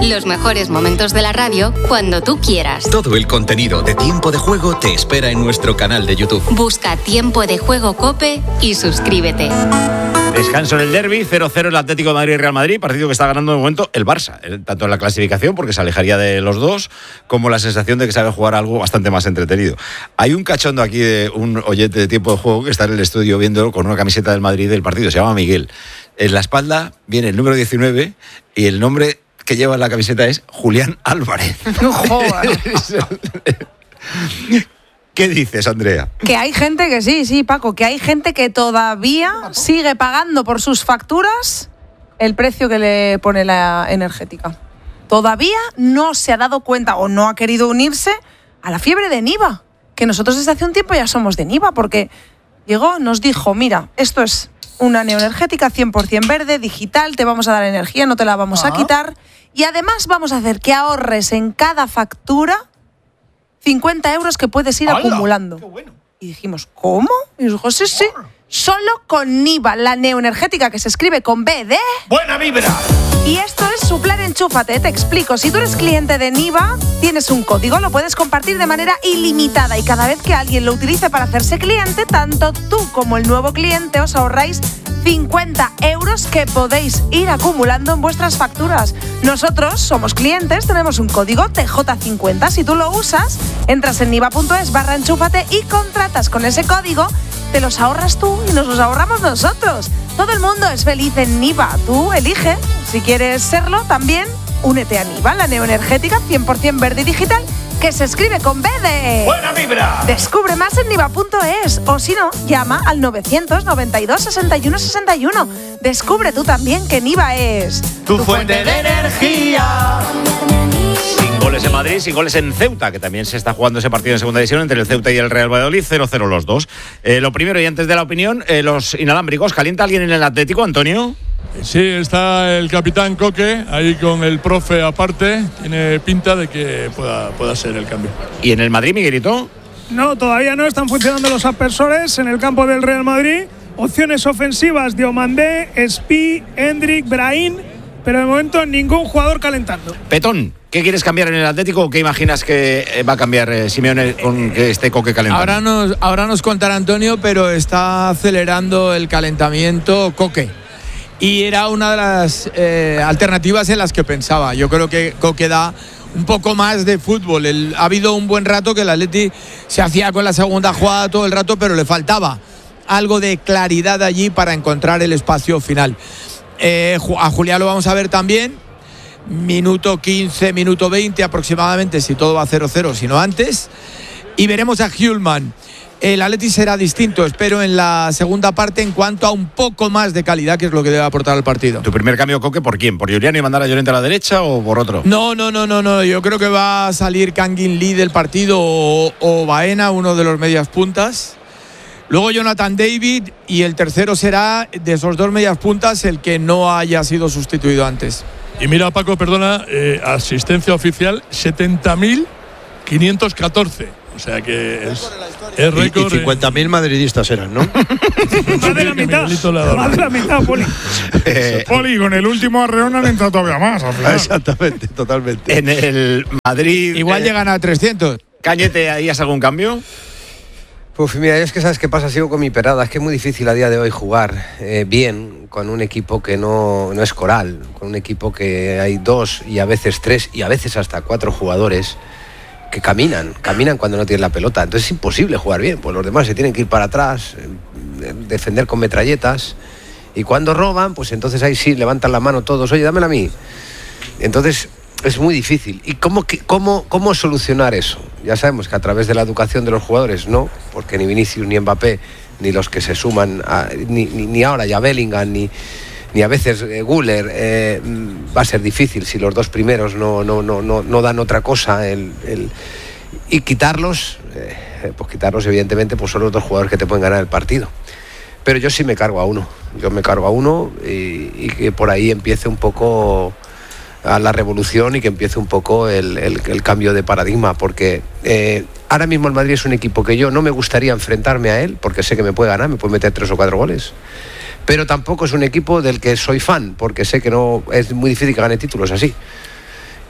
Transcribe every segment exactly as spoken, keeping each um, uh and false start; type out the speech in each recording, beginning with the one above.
Los mejores momentos de la radio cuando tú quieras. Todo el contenido de Tiempo de Juego te espera en nuestro canal de YouTube. Busca Tiempo de Juego COPE y suscríbete. Descanso en el derbi, cero cero el Atlético de Madrid y Real Madrid, partido que está ganando de momento el Barça, tanto en la clasificación, porque se alejaría de los dos, como la sensación de que sabe jugar algo bastante más entretenido. Hay un cachondo aquí de un oyente de Tiempo de Juego que está en el estudio viéndolo con una camiseta del Madrid del partido, se llama Miguel. En la espalda viene el número diecinueve y el nombre que lleva en la camiseta es Julián Álvarez. Joder. ¿Qué dices, Andrea? Que hay gente que sí, sí, Paco, que hay gente que todavía sigue pagando por sus facturas el precio que le pone la energética. Todavía no se ha dado cuenta o no ha querido unirse a la fiebre de Niva, que nosotros desde hace un tiempo ya somos de Niva, porque llegó, nos dijo, mira, esto es una neoenergética cien por ciento verde, digital, te vamos a dar energía, no te la vamos ah. a quitar, y además vamos a hacer que ahorres en cada factura cincuenta euros que puedes ir ¡Hala! Acumulando. Qué bueno. Y dijimos, ¿cómo? Y dijo, sí, sí, solo con Niva, la neoenergética que se escribe con B de... ¡Buena vibra! Y esto es su plan Enchúfate, te explico. Si tú eres cliente de Niva, tienes un código, lo puedes compartir de manera ilimitada y cada vez que alguien lo utilice para hacerse cliente, tanto tú como el nuevo cliente os ahorráis cincuenta euros que podéis ir acumulando en vuestras facturas. Nosotros somos clientes, tenemos un código T J cincuenta. Si tú lo usas, entras en niva.es barra enchúfate y contratas con ese código, te los ahorras tú y nos los ahorramos nosotros. Todo el mundo es feliz en Niva. Tú elige. Si quieres serlo, también únete a Niva, la neoenergética cien por ciento verde y digital, que se escribe con B de... ¡Buena vibra! Descubre más en niva punto es o si no, llama al novecientos noventa y dos sesenta y uno sesenta y uno. Descubre tú también que Niva es... Tu, tu fuente de energía. Sin goles en Madrid, sin goles en Ceuta, que también se está jugando ese partido en segunda división entre el Ceuta y el Real Valladolid, cero cero los dos. Eh, lo primero, y antes de la opinión, eh, los inalámbricos. ¿Calienta alguien en el Atlético, Antonio? Sí, está el capitán Coque ahí con el profe aparte. Tiene pinta de que pueda, pueda ser el cambio. ¿Y en el Madrid, Miguelito? No, todavía no están funcionando los aspersores en el campo del Real Madrid. Opciones ofensivas de Omandé, Espi, Hendrik, Brahim, pero de momento ningún jugador calentando. Petón, ¿qué quieres cambiar en el Atlético o qué imaginas que va a cambiar eh, Simeone con que esté Coque calentando? Ahora nos, ahora nos contará Antonio, pero está acelerando el calentamiento Coque. Y era una de las eh, alternativas en las que pensaba. Yo creo que Coque da un poco más de fútbol. El, ha habido un buen rato que el Atleti se hacía con la segunda jugada todo el rato, pero le faltaba algo de claridad allí para encontrar el espacio final. Eh, a Julián lo vamos a ver también. Minuto quince, minuto veinte aproximadamente, si todo va cero cero, si no antes. Y veremos a Hjulman. El Atleti será distinto, espero, en la segunda parte en cuanto a un poco más de calidad, que es lo que debe aportar al partido. ¿Tu primer cambio, Coque, por quién? ¿Por Julián y mandar a Llorente a la derecha o por otro? No, no, no, no, no. Yo creo que va a salir Kangin Lee del partido o, o Baena, uno de los medias puntas. Luego Jonathan David y el tercero será de esos dos medias puntas el que no haya sido sustituido antes. Y mira, Paco, perdona, eh, asistencia oficial setenta mil quinientos catorce. O sea que es, es récord. Y, y cincuenta mil madridistas eran, ¿no? Más de la mitad. Más de la mitad, Poli. Eh, Poli, con el último arreón han entrado todavía más. Al final. Exactamente, totalmente. En el Madrid. Igual eh, llegan a trescientos. Cañete, ¿harías algún cambio? Pues mira, es que sabes qué pasa, sigo con mi perada. Es que es muy difícil a día de hoy jugar eh, bien con un equipo que no, no es coral, con un equipo que hay dos y a veces tres y a veces hasta cuatro jugadores que caminan, caminan cuando no tienen la pelota. Entonces es imposible jugar bien, pues los demás se tienen que ir para atrás, eh, defender con metralletas, y cuando roban, pues entonces ahí sí levantan la mano todos, oye, dámela a mí. Entonces es muy difícil. ¿Y cómo, cómo, cómo solucionar eso? Ya sabemos que a través de la educación de los jugadores no, porque ni Vinicius ni Mbappé, ni los que se suman, a, ni, ni, ni ahora ya Bellingham, ni, ni a veces eh, Güler, eh, va a ser difícil si los dos primeros no, no, no, no, no dan otra cosa. El, el, y quitarlos, eh, pues quitarlos evidentemente pues son los dos jugadores que te pueden ganar el partido. Pero yo sí me cargo a uno, yo me cargo a uno y, y que por ahí empiece un poco a la revolución y que empiece un poco el, el, el cambio de paradigma, porque eh, ahora mismo el Madrid es un equipo que yo no me gustaría enfrentarme a él, porque sé que me puede ganar, me puede meter tres o cuatro goles, pero tampoco es un equipo del que soy fan, porque sé que no es muy difícil que gane títulos así.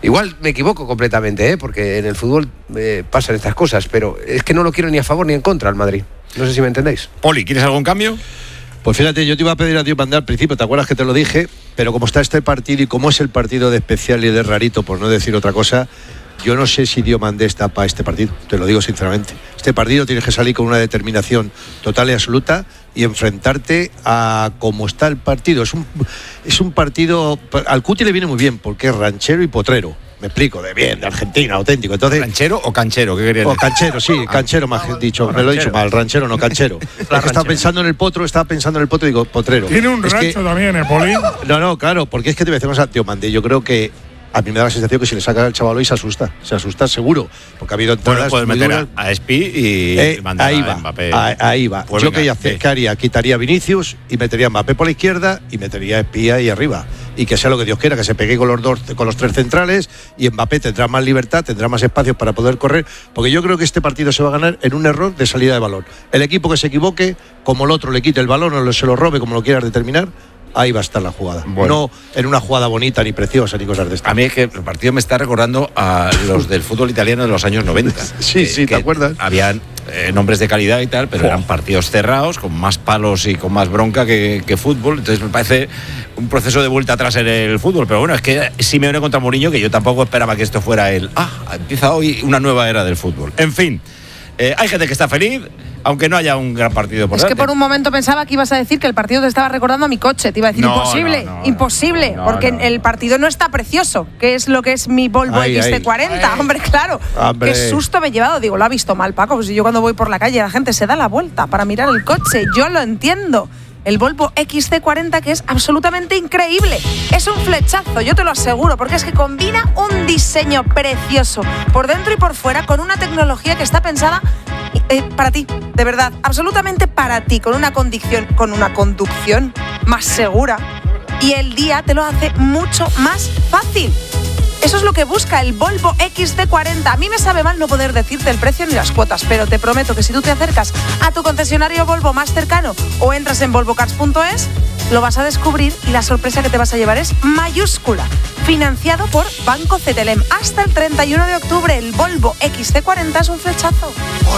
Igual me equivoco completamente, ¿eh? Porque en el fútbol eh, pasan estas cosas, pero es que no lo quiero ni a favor ni en contra al Madrid. No sé si me entendéis. Poli, ¿quieres algún cambio? Pues fíjate, yo te iba a pedir a Diomandé al principio, ¿te acuerdas que te lo dije? Pero como está este partido y como es el partido de especial y de rarito, por no decir otra cosa, yo no sé si Diomandé está para este partido, te lo digo sinceramente. Este partido tienes que salir con una determinación total y absoluta y enfrentarte a cómo está el partido. Es un, es un partido, al Cuti le viene muy bien porque es ranchero y potrero. Me explico, de bien, de Argentina, auténtico. Entonces, ¿ranchero o canchero? ¿Qué querías decir? O canchero, sí, ah, canchero me has dicho, me lo he dicho mal, ranchero, no canchero. Es que estaba pensando en el potro, estaba pensando en el potro y digo, potrero. Tiene un es rancho que, también, ¿eh, Poli? No, no, claro, porque es que te voy a decir más a Diomandé, yo creo que a mí me da la sensación que si le saca al chaval hoy se asusta, se asusta seguro, porque ha habido entradas bueno, puedes meter a, a Espi y eh, mandar ahí a va, Mbappé. Ahí, ahí va. Pues yo venga, que hacer, sí. ¿qué haría? Quitaría a Vinicius y metería a Mbappé por la izquierda y metería a Espi ahí arriba. Y que sea lo que Dios quiera, que se pegue con los dos, con los tres centrales y Mbappé tendrá más libertad, tendrá más espacios para poder correr, porque yo creo que este partido se va a ganar en un error de salida de balón. El equipo que se equivoque, como el otro le quite el balón o se lo robe, como lo quieras determinar, ahí va a estar la jugada. Bueno. No en una jugada bonita, ni preciosa, ni cosas de estas. A mí es que el partido me está recordando a los del fútbol italiano de los años noventa. Sí, que, sí, ¿te acuerdas? Habían eh, nombres de calidad y tal, pero oh. eran partidos cerrados, con más palos y con más bronca que, que fútbol. Entonces me parece un proceso de vuelta atrás en el fútbol. Pero bueno, es que Simeone contra Mourinho, que yo tampoco esperaba que esto fuera el... Ah, empieza hoy una nueva era del fútbol. En fin, eh, hay gente que está feliz, aunque no haya un gran partido por Es delante. que por un momento pensaba que ibas a decir que el partido te estaba recordando a mi coche. Te iba a decir, no, imposible, no, no, imposible, no, no, porque no, no. el partido no está precioso, que es lo que es mi Volvo ay, X C cuarenta. Ay. Hombre, claro. Hombre. Qué susto me he llevado. Digo, lo ha visto mal, Paco. Pues yo cuando voy por la calle la gente se da la vuelta para mirar el coche. Yo lo entiendo. El Volvo X C cuarenta, que es absolutamente increíble. Es un flechazo, yo te lo aseguro, porque es que combina un diseño precioso por dentro y por fuera con una tecnología que está pensada eh, para ti, de verdad, absolutamente para ti, con una conducción, con una conducción más segura, y el día te lo hace mucho más fácil. Eso es lo que busca el Volvo X C cuarenta. A mí me sabe mal no poder decirte el precio ni las cuotas, pero te prometo que si tú te acercas a tu concesionario Volvo más cercano o entras en volvo cars punto es, lo vas a descubrir y la sorpresa que te vas a llevar es mayúscula. Financiado por Banco Cetelem. Hasta el treinta y uno de octubre, el Volvo X C cuarenta es un flechazo.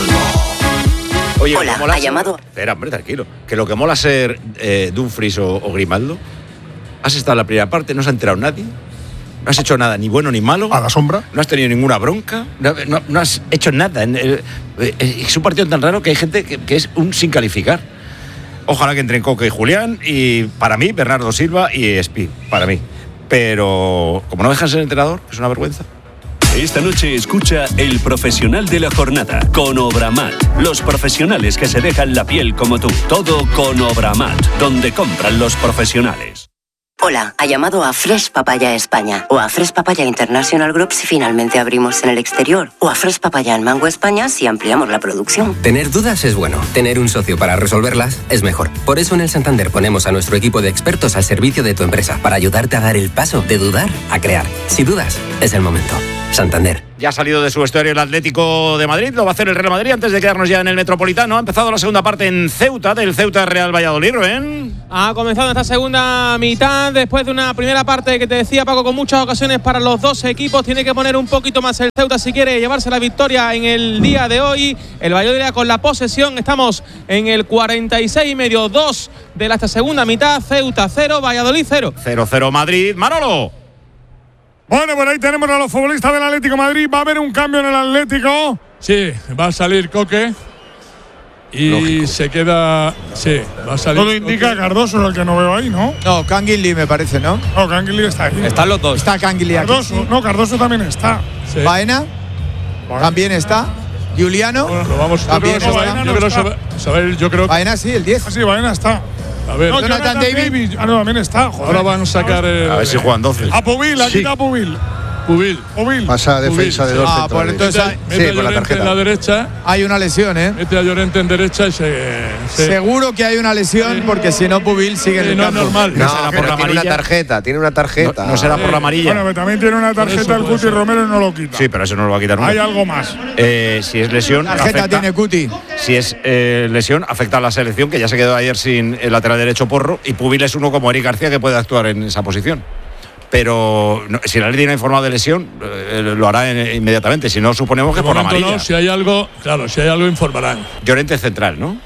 Volvo. Oye, hola, ha llamado. Espera, hombre, tranquilo. Que lo que mola ser eh, Dumfries o, o Grimaldo, has estado en la primera parte, no se ha enterado nadie. No has hecho nada, ni bueno ni malo. A la sombra. No has tenido ninguna bronca. No, no, no has hecho nada. Es un partido tan raro que hay gente que, que es un sin calificar. Ojalá que entren Coque y Julián. Y para mí, Bernardo Silva y Espi. Para mí. Pero como no dejan ser entrenador, es una vergüenza. Esta noche escucha El Profesional de la Jornada con Obramat. Los profesionales que se dejan la piel como tú. Todo con Obramat, donde compran los profesionales. Hola, ha llamado a Fresh Papaya España o a Fresh Papaya International Group si finalmente abrimos en el exterior o a Fresh Papaya en Mango España si ampliamos la producción. Tener dudas es bueno, tener un socio para resolverlas es mejor. Por eso en el Santander ponemos a nuestro equipo de expertos al servicio de tu empresa para ayudarte a dar el paso de dudar a crear. Si dudas, es el momento. Santander. Ya ha salido de su vestuario el Atlético de Madrid, lo va a hacer el Real Madrid antes de quedarnos ya en el Metropolitano. Ha empezado la segunda parte en Ceuta, del Ceuta Real Valladolid, Rubén. Ha comenzado esta segunda mitad después de una primera parte que te decía, Paco, con muchas ocasiones para los dos equipos. Tiene que poner un poquito más el Ceuta si quiere llevarse la victoria en el día de hoy. El Valladolid con la posesión. Estamos en el cuarenta y seis y medio, dos de la esta segunda mitad. Ceuta cero, Valladolid cero. cero cero Madrid, Manolo. Bueno, por ahí tenemos a los futbolistas del Atlético de Madrid. ¿Va a haber un cambio en el Atlético? Sí, va a salir Coque. Y lógico. Se queda. Sí, va a salir. Todo indica Coque. Cardoso, el que no veo ahí, ¿no? No, Canguilí me parece, ¿no? No, Canguilí está ahí. Están los dos. Está Canguilí aquí. Cardoso, no, Cardoso también está. Sí. Baena bueno. También está. Juliano. Bueno, lo vamos también yo creo, está. Yo creo, saber, saber, yo creo Baena sí, el diez. Ah, sí, Baena está. A ver, no, Jonathan, Jonathan David. David. Ah, no, también está. Joder. Ahora van a sacar. El, a ver si juegan doce. A Pubil, aquí sí. está Pubil. Pubil. Pubil. Pasa a defensa Pubil, de dos sí. centrales. Ah, por entonces mete, hay, mete sí, a Llorente en la derecha. Hay una lesión, ¿eh? Mete a Llorente en derecha y se. se Seguro que hay una lesión sí. Porque si no, Pubil sigue sí, en el no campo. Es normal. No, no será por la tiene amarilla. una tarjeta, tiene una tarjeta. No, no será por la amarilla. Bueno, pero también tiene una tarjeta el Cuti Romero y no lo quita. Sí, pero eso no lo va a quitar nunca. Hay algo más. Eh, si es lesión. Tarjeta afecta, tiene Cuti. Si es eh, lesión, afecta a la selección, que ya se quedó ayer sin el lateral derecho Porro. Y Pubil es uno como Eric García que puede actuar en esa posición. pero no, si el Atleti no ha informado de lesión, eh, lo hará en, inmediatamente. Si no, suponemos que De por la momento amarilla. no, si hay algo, claro, si hay algo informarán. Llorente central, ¿no?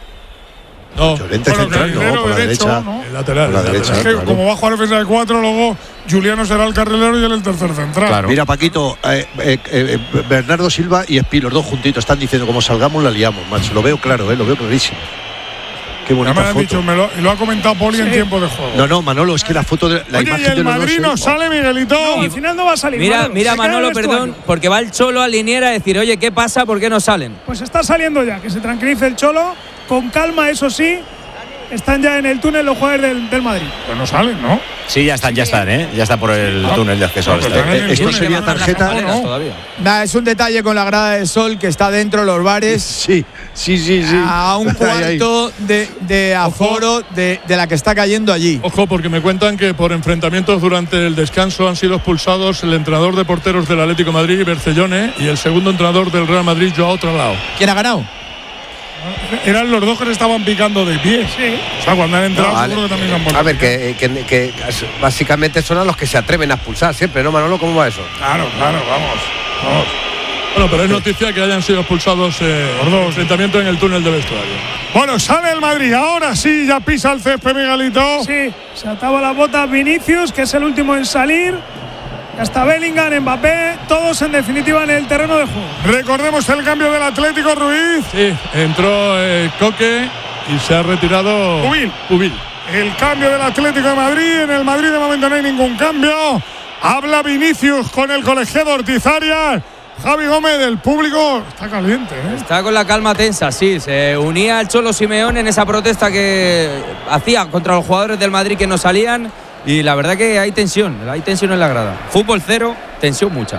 No, Llorente Bueno, central, carrilero no, por la derecho, derecha. ¿no? el lateral. Por la el derecha. lateral. Es que claro. como va a jugar defensa de cuatro, luego Juliano será el carrilero y él el tercer central. Claro. Mira, Paquito, eh, eh, eh, Bernardo Silva y Espi, los dos juntitos, están diciendo como salgamos la liamos, macho. Lo veo claro, eh, lo veo clarísimo. Qué Ya bonita me lo han foto. dicho, me lo, y lo ha comentado Poli en tiempo de juego. No, no, Manolo, es que la foto de la Oye, y imagen el de los dos. Madrid eh, no sale, Miguelito. No, al final no va a salir. Mira, Manolo. mira Se queda en Manolo, el vestuario. perdón, porque va el Cholo a Liniera a decir, oye, ¿qué pasa? ¿Por qué no salen? Pues está saliendo ya, que se tranquilice el Cholo. Con calma, eso sí. Están ya en el túnel los jugadores del, del Madrid. Pues no salen, ¿no? Sí, ya están, ya están, ¿eh? Ya está por el túnel de acceso al Pero estadio. están en el Esto túnel. sería tarjeta. No, no. Nah, es un detalle con la grada de sol que está dentro de los bares. Sí, sí, sí, sí. A un Ahí, ahí. cuarto de, de aforo de, de la que está cayendo allí. Ojo, porque me cuentan que por enfrentamientos durante el descanso han sido expulsados el entrenador de porteros del Atlético de Madrid, Bercellone, y el segundo entrenador del Real Madrid, Joao Tralao. ¿Quién ha ganado? Eran los dos que se estaban picando de pie. Sí. O sea, cuando han entrado, No, vale. seguro que también se han vuelto A ver, picar. que, que- que básicamente son a los que se atreven a expulsar siempre, ¿no, Manolo? ¿Cómo va eso? Claro, claro, vamos. Vamos. Bueno, pero es noticia que hayan sido expulsados eh, por dos enfrentamientos en el túnel de vestuario. Bueno, sale el Madrid. Ahora sí, ya pisa el césped, Miguelito. Sí, se ataba las botas Vinicius, que es el último en salir. Hasta Bellingham, Mbappé, todos en definitiva en el terreno de juego. Recordemos el cambio del Atlético, Ruiz. Sí, entró eh, Coque y se ha retirado Ubil. Ubil. El cambio del Atlético de Madrid. En el Madrid de momento no hay ningún cambio. Habla Vinicius con el colegiado Ortiz Arias. Javi Gómez, del público está caliente, ¿eh? Está con la calma tensa, sí. Se unía al Cholo Simeone en esa protesta que hacía contra los jugadores del Madrid que no salían. Y la verdad que hay tensión, hay tensión en la grada. Fútbol cero, tensión mucha.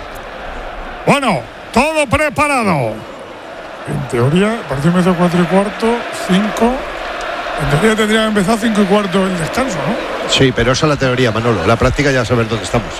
Bueno, todo preparado. En teoría, el partido empezó cuatro y cuarto, cinco. En teoría tendría que empezar cinco y cuarto el descanso, ¿no? Sí, pero esa es la teoría, Manolo. La práctica ya saber dónde estamos.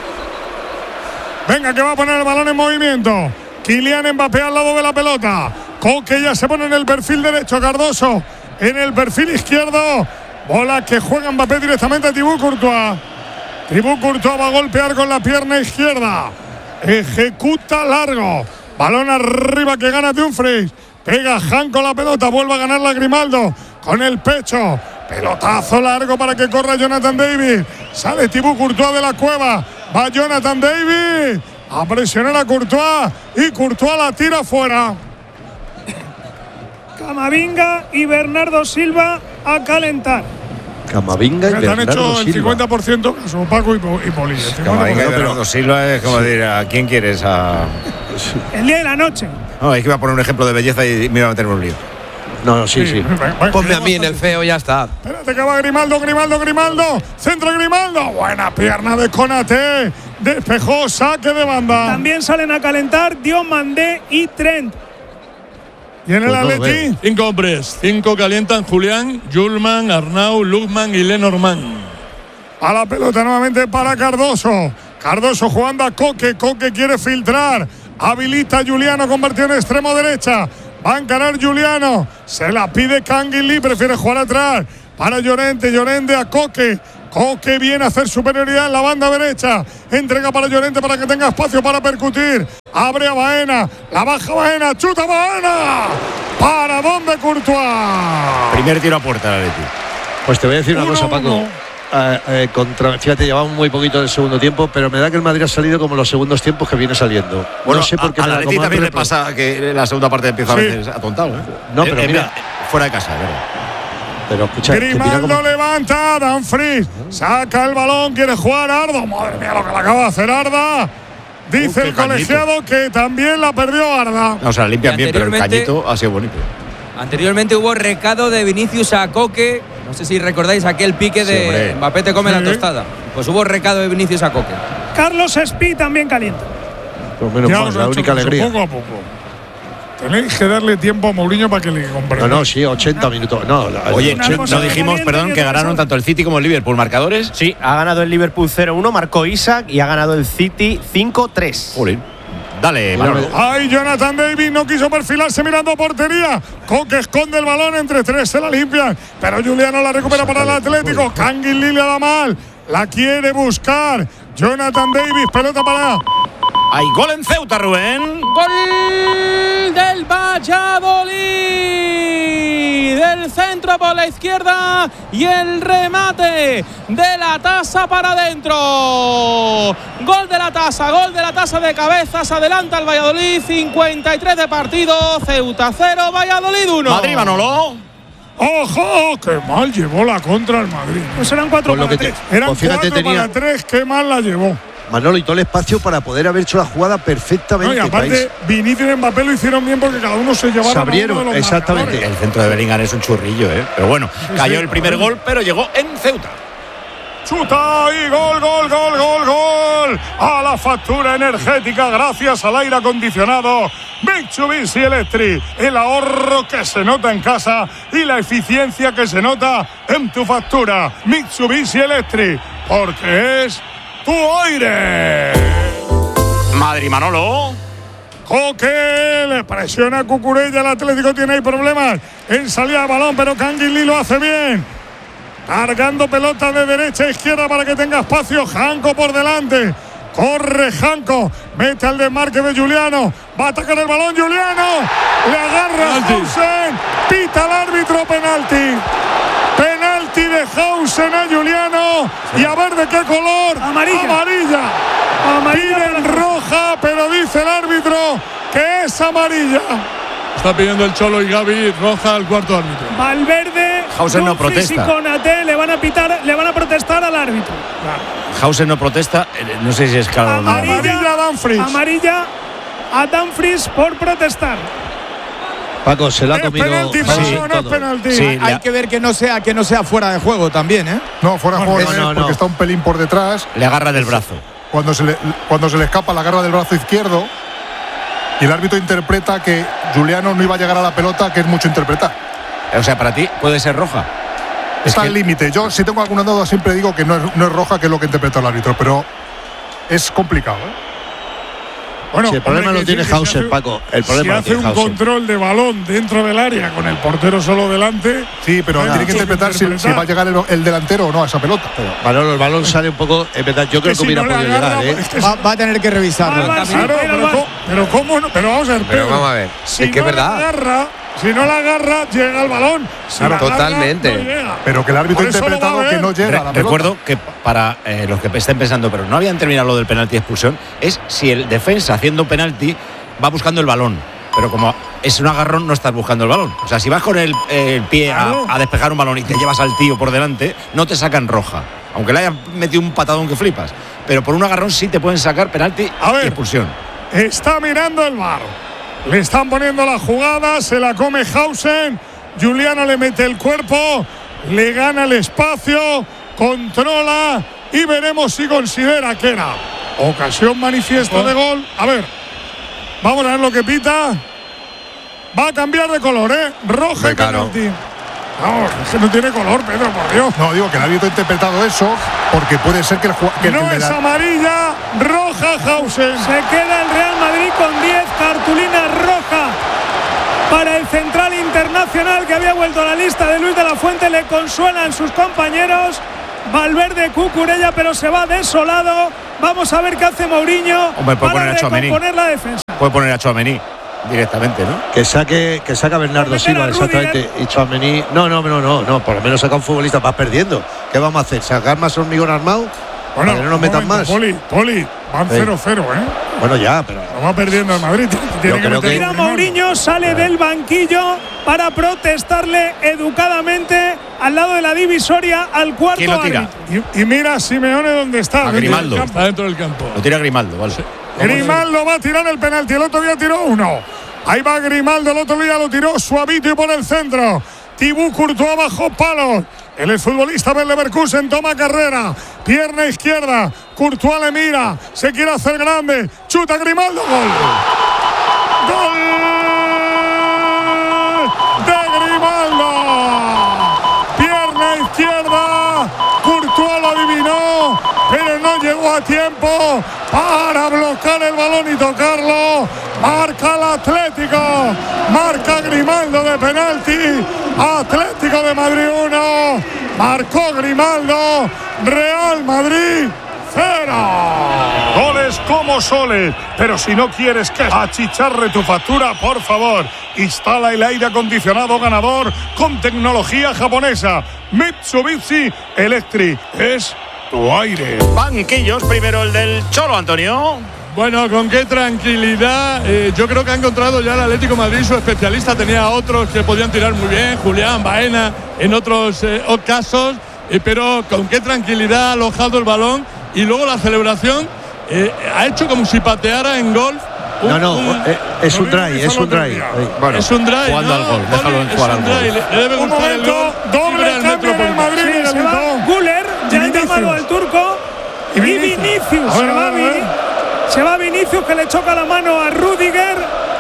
Venga, que va a poner el balón en movimiento. Kylian Mbappé al lado de la pelota. Coque ya se pone en el perfil derecho. Cardoso en el perfil izquierdo. Bola que juega Mbappé directamente a Thibaut Courtois. Thibaut Courtois va a golpear con la pierna izquierda. Ejecuta largo. Balón arriba que gana Dumfries. Pega Han con la pelota. Vuelve a ganar la Grimaldo. Con el pecho. Pelotazo largo para que corra Jonathan David. Sale Thibaut Courtois de la cueva. Va Jonathan David a presionar a Courtois. Y Courtois la tira fuera. Camavinga y Bernardo Silva a calentar. Camavinga y Te han Bernardo hecho el Silva. cincuenta por ciento caso Paco y, Po- y Poli. El cincuenta por ciento. Camavinga y Bernardo Silva es como decir, ¿a quién quieres? A... El día de la noche. No, es que iba a poner un ejemplo de belleza y me iba a meter en un lío. No, no, sí, sí. Ponme a mí en el feo, ya está. Espérate que va Grimaldo, Grimaldo, Grimaldo. Centro Grimaldo. Buena pierna de Konaté. Despejó, saque de banda. También salen a calentar Diomandé y Trent. Y en el Pues no lo Atleti. veo. Cinco hombres. Cinco calientan Julián, Julman, Arnau, Lugman y Lenormand. A la pelota nuevamente para Cardoso. Cardoso jugando a Coque. Coque quiere filtrar. Habilita a Juliano, convertido en extremo derecha. Va a encarar Juliano. Se la pide Canguilí. Prefiere jugar atrás. Para Llorente. Llorente a Coque. Coque viene a hacer superioridad en la banda derecha. Entrega para Llorente para que tenga espacio para percutir. Abre a Baena. La baja Baena. Chuta Baena. ¿Para dónde Courtois? Primer tiro a puerta, el Atleti. Pues te voy a decir una Uno, cosa, Paco. uno. Eh, eh, contra, fíjate, llevamos muy poquito del segundo tiempo, pero me da que el Madrid ha salido como los segundos tiempos que viene saliendo. Bueno, no sé por qué a, me a da la como Atleti también le repro- pasa que la segunda parte empieza Sí. a veces atontado, ¿eh? No, pero Eh, eh, mira. fuera de casa, ¿verdad? Pero escucha, que mira Grimaldo cómo- levanta, Dumfries saca el balón, quiere jugar Ardo. Madre mía lo que le acaba de hacer Arda. Dice Uy, qué el colegiado que también la perdió Arda. No, o sea, limpian Y bien, pero el anteriormente- cañito ha sido bonito. Anteriormente hubo recado de Vinicius a Coque. No sé si recordáis aquel pique Sí, de hombre. Mbappé te come Sí. la tostada. Pues hubo recado de Vinicius a Coque. Carlos Espí también calienta. Pues menos Ya mal, os he la hecho única caso, alegría. poco a poco. Tenéis que darle tiempo a Mourinho para que le comprenda. No, no, sí, ochenta minutos. No, la- Oye, Una no, cosa no dijimos, caliente perdón, y que otra ganaron cosa. tanto el City como el Liverpool. ¿Marcadores? Sí, ha ganado el Liverpool cero uno, marcó Isaac y ha ganado el City cinco tres. Jolín. Dale, Manolo. Ay, Jonathan David no quiso perfilarse mirando a portería. Coque esconde el balón entre tres, se la limpian. Pero Juliano la recupera para el Atlético. Canguilí le da mal. La quiere buscar Jonathan Davis. Pelota para. Hay gol en Ceuta, Rubén. Gol del Valladolid. Del centro por la izquierda y el remate de la Tasa para adentro. Gol de la Tasa, gol de la Tasa de cabezas. Adelanta el Valladolid. cincuenta y tres de partido. Ceuta cero, Valladolid uno. Madrid, Manolo. ¡Ojo! ¡Qué mal llevó la contra el Madrid! Pues eran cuatro Por lo para que te- tres. Eran Pues fíjate, cuatro tenía- para tres. ¡Qué mal la llevó! Manolo, y todo el espacio para poder haber hecho la jugada perfectamente. No, y aparte, País. Vinicius y Mbappé lo hicieron bien porque cada uno se llevaron Se abrieron, a uno de los exactamente. marcadores. El centro de Bellingham es un churrillo, ¿eh? Pero bueno, cayó sí, el primer bueno. gol, pero llegó en Ceuta. Chuta y gol, gol, gol, gol, gol. A la factura energética gracias al aire acondicionado Mitsubishi Electric. El ahorro que se nota en casa y la eficiencia que se nota en tu factura. Mitsubishi Electric, porque es tu aire. Madrid, Manolo. Coque, le presiona a Cucurella, el Atlético tiene ahí problemas en salida de balón, pero Canguilí lo hace bien. Cargando pelota de derecha a izquierda para que tenga espacio. Janko por delante. Corre Janko. Mete al desmarque de Juliano. Va a atacar el balón Juliano. Le agarra Hausen. Pita el árbitro, penalti. Penalti de Hausen a Juliano. Y a ver de qué color. Amarilla. Amarilla. Piden roja, pero dice el árbitro que es amarilla. Está pidiendo el Cholo y Gavi roja al cuarto árbitro. Valverde, Hausen no Dumfries protesta. y Konaté le van a pitar, le van a protestar al árbitro. Hausen no protesta. eh, No sé si es claro o no. Amarilla a Dumfries. Amarilla a Dumfries por protestar. Paco, se la ha ¿Es comido. penalti, Hausen Paco, no es todo. penalti? Sí, Hay le, que ver que no sea que no sea fuera de juego también, ¿eh? No, fuera de juego no, no, es no, porque no. está un pelín por detrás. le agarra del brazo. Cuando se, le, cuando se le escapa, la agarra del brazo izquierdo. Y el árbitro interpreta que Juliano no iba a llegar a la pelota, que es mucho interpretar. O sea, para ti puede ser roja. Es Está que- al límite. Yo, si tengo alguna duda, siempre digo que no es, no es roja, que es lo que interpreta el árbitro. Pero es complicado, ¿eh? Bueno, Sí, el problema hombre, lo que tiene sí, que si Hausen, hace- Paco. El Si problema lo hace tiene un Hausen. control de balón dentro del área con el portero solo delante. Sí, pero hay tiene que mucho interpretar si, si va a llegar el, el delantero o no a esa pelota. Manolo, el balón sale un poco. Es verdad, yo creo que si hubiera no le podido agarra, llegar, ¿eh? es que Va, va a tener que revisarlo. Va, va, sí, Claro, va a ir al pero, bar. co- pero cómo no, pero vamos a ver, Pero Pedro, vamos a ver, si es que no es verdad. la agarra, si no la agarra, llega al balón. Si Claro, la agarra, totalmente. no llega. Pero que el árbitro ha Por eso lo va a interpretado ver. que no llega Re- a la pelota. recuerdo que para eh, los que estén pensando, pero no habían terminado lo del penalti de expulsión, es si el defensa haciendo un penalti va buscando el balón. Pero como es un agarrón, no estás buscando el balón. O sea, si vas con el, eh, el pie a, Claro. a despejar un balón y te llevas al tío por delante, no te sacan roja. Aunque le hayan metido un patadón que flipas. Pero por un agarrón sí te pueden sacar penalti A ver. y expulsión. Está mirando el bar. Le están poniendo la jugada, se la come Hausen. Juliano le mete el cuerpo, le gana el espacio, controla y veremos si considera que era ocasión manifiesta de gol. A ver, vamos a ver lo que pita. Va a cambiar de color, ¿eh? Roja y Claro. penalti. No, es que no tiene color, Pedro, por Dios. No, digo que el árbitro ha interpretado eso porque puede ser que el jugador. No es amarilla, roja Hausen. Se queda el Real Madrid con diez cartulinas rojas para el central internacional que había vuelto a la lista de Luis de la Fuente. Le consuelan sus compañeros. Valverde, Cucurella, pero se va desolado. Vamos a ver qué hace Mourinho Hombre, puede para poner a Tchouaméni. recomponer la defensa. Puede poner a Tchouaméni directamente, ¿no? Que saque, que saca Bernardo Meter a Silva, exactamente. Y Tchouaméni. No, no, no, no, no. Por lo menos saca un futbolista. Vas perdiendo. ¿Qué vamos a hacer? ¿Sacar más hormigón armado? Bueno, para que no nos un metan momento, más. Poli, Poli, van Sí. cero cero, ¿eh? Bueno, ya, pero. Lo va perdiendo el Madrid. Tiene Yo que creo meter que- Mira, Griezmann. Mourinho sale del banquillo para protestarle educadamente al lado de la divisoria al cuarto ¿Quién lo tira? árbitro. Y, y mira a Simeone dónde está. A dentro del Grimaldo. campo. Está dentro del campo. Lo tira Grimaldo, vale. Grimaldo va a tirar el penalti. El otro día tiró uno. Ahí va Grimaldo. El otro día lo tiró suavito y por el centro. Thibaut Courtois bajo palos. El exfutbolista del Leverkusen toma carrera. Pierna izquierda. Courtois le mira. Se quiere hacer grande. Chuta Grimaldo. Gol. Gol de Grimaldo. Pierna izquierda. Courtois lo adivinó, pero no llegó a tiempo para bloquear el balón y tocarlo. Marca el Atlético. Marca Grimaldo de penalti. Atlético de Madrid uno, Marcó Grimaldo. Real Madrid cero. Goles como soles. Pero si no quieres que achicharre tu factura, por favor, instala el aire acondicionado ganador con tecnología japonesa. Mitsubishi Electric es tu aire. Banquillos, primero el del Cholo, Antonio. Bueno, con qué tranquilidad. Eh, yo creo que ha encontrado ya el Atlético de Madrid su especialista. Tenía a otros que podían tirar muy bien, Julián, Baena, en otros eh, casos. Eh, pero con qué tranquilidad ha alojado el balón. Y luego la celebración eh, ha hecho como si pateara en golf. Un, no, no, un, eh, es un try, es un try. Bueno, es un try. Jugando no, al gol, déjalo en jugar al gol. Le, le debe un gustar momento, el gol. doble cambio en el Madrid. Sí, se va Güler, ya ha llamado al turco. Y Vinicius, Vinicius se, va Vin, se va Vinicius, que le choca la mano a Rüdiger.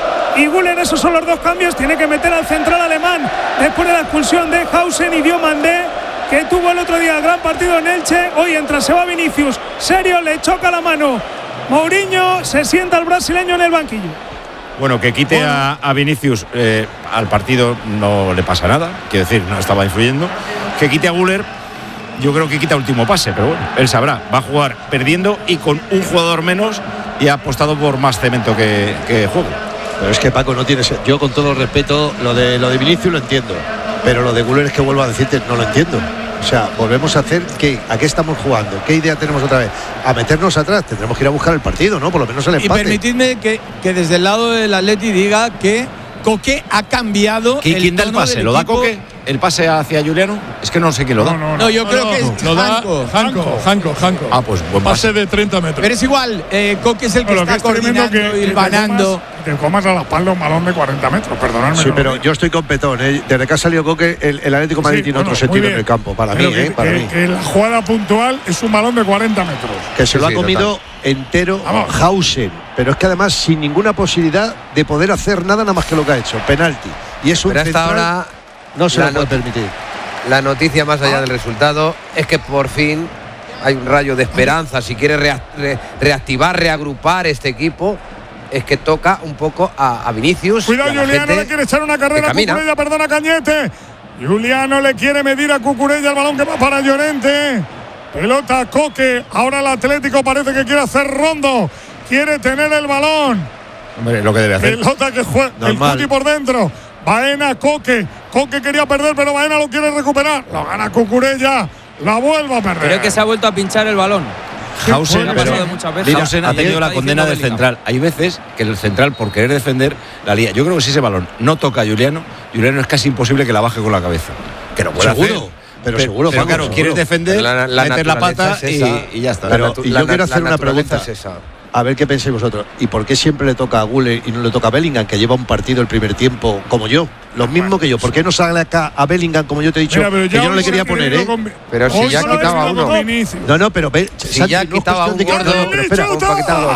Y Güler, esos son los dos cambios. Tiene que meter al central alemán después de la expulsión de Hausen y Diomandé, que tuvo el otro día el gran partido en Elche. Hoy entra, se va Vinicius. Serio, le choca la mano Mourinho, se sienta el brasileño en el banquillo. Bueno, que quite bueno. a, a Vinicius eh, al partido no le pasa nada, quiero decir, no estaba influyendo. Que quite a Güler, yo creo que quita último pase, pero bueno, él sabrá. Va a jugar perdiendo y con un jugador menos y ha apostado por más cemento que, que juego. Pero es que Paco no tiene. Yo con todo respeto, lo de lo de Vinicius lo entiendo, pero lo de Güler es que vuelvo a decirte, no lo entiendo. O sea, volvemos a hacer ¿qué? ¿A qué estamos jugando? ¿Qué idea tenemos otra vez? A meternos atrás, tendremos que ir a buscar el partido, ¿no? Por lo menos el empate. Y permitidme que, que desde el lado del Atleti diga que Coque ha cambiado. ¿Quién da el pase? ¿Lo da Coque? ¿El pase hacia Juliano? Es que no sé quién lo da. No, no, no, no yo no, creo no, que es lo Janko, da Janko, Janko, Janko. Ah, pues buen pase. Pase de treinta metros. Pero es igual, eh, Coque es el que bueno, está que coordinando y hilvanando. Que comas a la espalda un balón de cuarenta metros, perdonadme. Sí, pero yo estoy con Petón, ¿eh? Desde que ha salido Coque, el, el Atlético Madrid sí, tiene bueno, otro sentido en el campo, para pero mí, que, ¿eh? Para que, mí. Que la jugada puntual es un balón de cuarenta metros. Que se sí, lo ha sí, comido total. entero Vamos. Hausen, pero es que además sin ninguna posibilidad de poder hacer nada nada más que lo que ha hecho, penalti. Y es un pero hasta ahora no se lo puede permitir. La noticia más allá del resultado es que por fin hay un rayo de esperanza. Si quiere rea, re, reactivar, reagrupar este equipo, es que toca un poco a, a Vinicius. Cuidado, Juliano le quiere echar una carrera a Cucurella, perdona Cañete. Juliano le quiere medir a Cucurella el balón que va para Llorente. Pelota Coque. Ahora el Atlético parece que quiere hacer rondo. Quiere tener el balón. Hombre, lo que debe hacer. Pelota que juega el Cuti por dentro. Baena, Coque. Coque quería perder, pero Baena lo quiere recuperar. Lo gana Cucurella. La vuelve a perder. Creo que se ha vuelto a pinchar el balón. Hausen, pero, Hausen ha tenido la condena del central. Hay veces que el central, por querer defender, la lía. Yo creo que si ese balón no toca a Juliano, Juliano es casi imposible que la baje con la cabeza. Que no puede seguro. Hacer. Pero, pero seguro, pero Paco, claro, seguro. quieres defender, la, la meter la pata es y, y ya está. Pero, y yo quiero hacer una pregunta. Es esa. A ver qué pensáis vosotros. ¿Y por qué siempre le toca a Güler y no le toca a Bellingham, que lleva un partido el primer tiempo como yo? Lo mismo que yo. ¿Por qué no sale acá a Bellingham, como yo te he dicho? Mira, que yo no le quería poner, ¿eh? Con... Pero si ya quitaba uno. No, no, pero ve, si Santi, ya no quitaba un gordo. Pero espera, para quitarlos.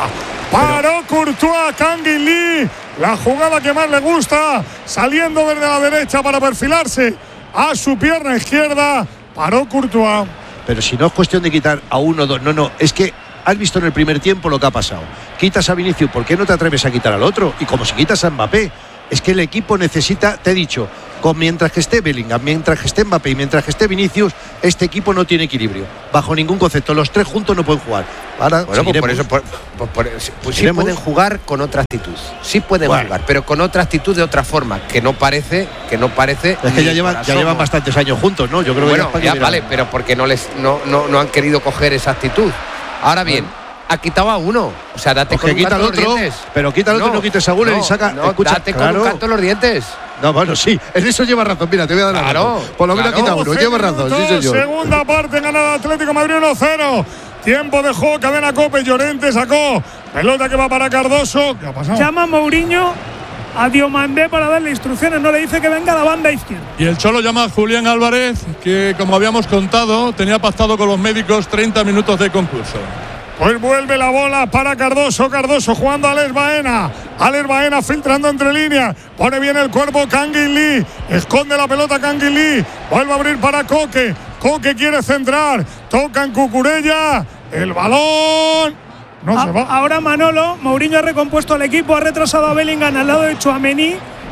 Paró Courtois, Kangin Lee. La jugada que más le gusta. Saliendo desde la derecha para perfilarse a su pierna izquierda. Paró Courtois. Pero si no es cuestión de quitar a uno o dos. No, no. Es que has visto en el primer tiempo lo que ha pasado. Quitas a Vinicius, ¿por qué no te atreves a quitar al otro? Y como si quitas a Mbappé, es que el equipo necesita, te he dicho, con mientras que esté Bellingham, mientras que esté Mbappé y mientras que esté Vinicius, este equipo no tiene equilibrio, bajo ningún concepto. Los tres juntos no pueden jugar. Ahora, bueno, pues por eso, por, por, por, pues sí pueden jugar con otra actitud. Sí pueden bueno. jugar, pero con otra actitud de otra forma, que no parece, que no parece. Es que ya llevan, ya llevan bastantes años juntos, ¿no? Yo creo bueno, que ya, ya vale, pero porque no les, no, no, no han querido coger esa actitud. Ahora bien, bueno. ha quitado a uno. O sea, date con un quita canto al otro, los dientes. Pero quita al otro, no, no quites a Güler no, y saca. No, escucha, date claro. con un canto los dientes. No, bueno, sí, en eso lleva razón. Mira, te voy a dar claro, la razón. Por lo menos claro. quita uno, lleva razón, sí, señor. Segunda parte, ganada Atlético Madrid uno cero. Tiempo de juego, cadena Cope, Llorente sacó. Pelota que va para Cardoso. ¿Qué ha pasado? Llama Mourinho a Diomandé para darle instrucciones, no le dice que venga a la banda izquierda. Y el Cholo llama a Julián Álvarez, que como habíamos contado, tenía pactado con los médicos treinta minutos de concurso. Pues vuelve la bola para Cardoso. Cardoso jugando a Alex Baena. Alex Baena filtrando entre líneas. Pone bien el cuerpo Kangin Lee. Esconde la pelota Kangin Lee. Vuelve a abrir para Coque. Coque quiere centrar. Toca en Cucurella. El balón. No a, se va. Ahora Manolo. Mourinho ha recompuesto al equipo. Ha retrasado a Bellingham al lado de Tchouaméni.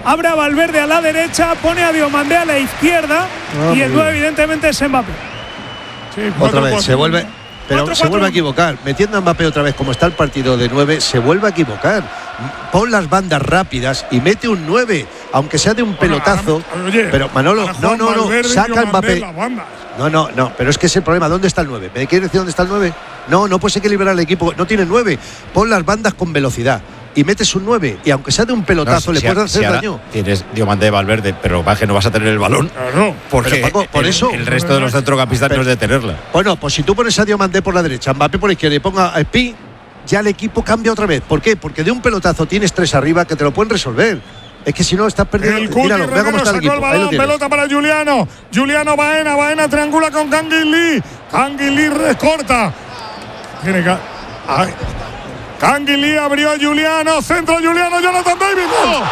abre a Valverde a la derecha, pone a Diomandé a la izquierda Ah, y el muy nueve bien. evidentemente es Mbappé. Sí, Otra cuatro, vez, cuatro. se vuelve. Pero Cuatro, se vuelve cuatro. a equivocar. Metiendo a Mbappé otra vez, como está el partido de nueve, se vuelve a equivocar. Pon las bandas rápidas y mete un nueve, aunque sea de un Bueno, pelotazo. ahora- oye, pero Manolo, ahora no, Juan no, no, Valverde y saca a Diomandé Mbappé. en las bandas. No, no, no, pero es que es el problema. ¿Dónde está el nueve? ¿Me quieres decir dónde está el nueve? No, no puedes equilibrar el equipo. No tiene nueve. Pon las bandas con velocidad y metes un nueve. Y aunque sea de un pelotazo, No, le si puedes ahora- hacer si ahora daño. Tienes Diomandé de Valverde, pero lo que pasa es que no vas a tener el balón. Claro. Porque Pero, Paco, por el, eso- el resto de los centrocampistas no es de tenerla. Bueno, pues si tú pones a Diomandé por la derecha, Mbappé por la izquierda y ponga a Spi, ya el equipo cambia otra vez. ¿Por qué? Porque de un pelotazo tienes tres arriba que te lo pueden resolver. Es que si no, estás perdiendo. El Cuti Míralo, vea cómo Romero está el sacó el equipo. Ahí lo balón, tienes. pelota para Juliano. Juliano Baena, Baena triangula con Kangin Lee. Kangin Lee recorta. Tiene que. Ay. Kangin Lee abrió a Juliano. Centro Juliano, Jonathan David. ¡Gol!